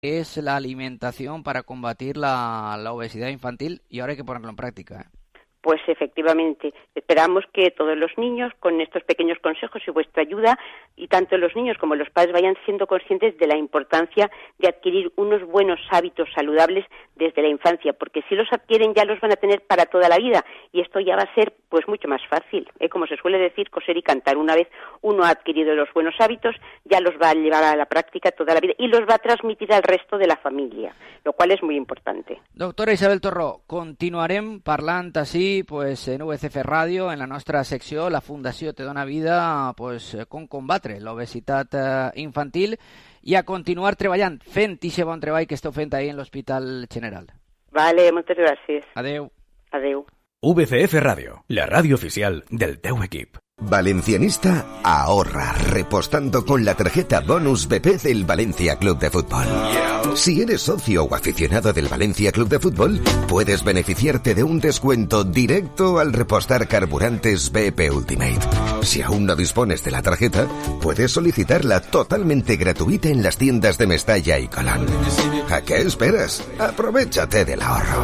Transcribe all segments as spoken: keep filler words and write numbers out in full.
es la alimentación para combatir la, la obesidad infantil y ahora hay que ponerlo en práctica, ¿eh? Pues efectivamente, esperamos que todos los niños, con estos pequeños consejos y vuestra ayuda, y tanto los niños como los padres vayan siendo conscientes de la importancia de adquirir unos buenos hábitos saludables desde la infancia, porque si los adquieren ya los van a tener para toda la vida, y esto ya va a ser pues mucho más fácil, ¿eh? Como se suele decir, coser y cantar. Una vez uno ha adquirido los buenos hábitos, ya los va a llevar a la práctica toda la vida y los va a transmitir al resto de la familia, lo cual es muy importante. Doctora Isabel Torró, continuarem parlant així pues, en U C F Ràdio, en la nostra secció La Fundació Te Dona Vida, pues, com combatre l'obesitat eh, infantil i a continuar treballant, fent aquest bon treball que esteu fent ahí en l'Hospital General. Vale, moltes gràcies. Adeu. Adeu. V C F Radio, la radio oficial del teu equip. Valencianista ahorra repostando con la tarjeta Bonus B P del Valencia Club de Fútbol. Si eres socio o aficionado del Valencia Club de Fútbol, puedes beneficiarte de un descuento directo al repostar carburantes B P Ultimate. Si aún no dispones de la tarjeta, puedes solicitarla totalmente gratuita en las tiendas de Mestalla y Colón. ¿A qué esperas? Aprovechate del ahorro.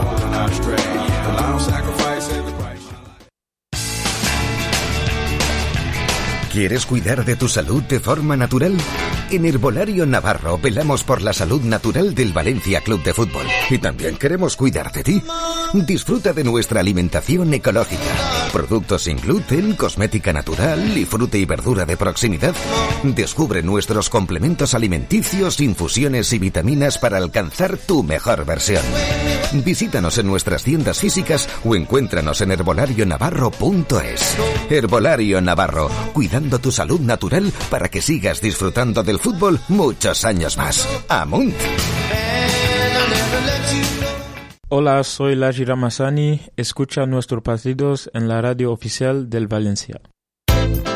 ¿Quieres cuidar de tu salud de forma natural? En Herbolario Navarro velamos por la salud natural del Valencia Club de Fútbol y también queremos cuidar de ti. Disfruta de nuestra alimentación ecológica, productos sin gluten, cosmética natural y fruta y verdura de proximidad. Descubre nuestros complementos alimenticios, infusiones y vitaminas para alcanzar tu mejor versión. Visítanos en nuestras tiendas físicas o encuéntranos en herbolario navarro punto es. Herbolario Navarro, cuidando tu salud natural para que sigas disfrutando del fútbol muchos años más. ¡Amunt! Hola, soy Laji Ramazani. Escucha nuestros partidos en la radio oficial del Valencia.